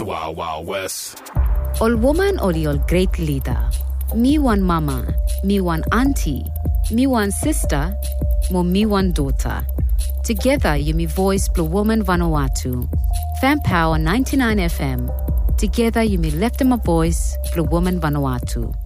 Wild Wild West. Ol woman ol ol great leader. Me one mama, me one auntie, me one sister, mo me one daughter. Together you me voice Blue Woman Vanuatu. Fan Power 99 FM. Together you me left them a voice Blue Woman Vanuatu.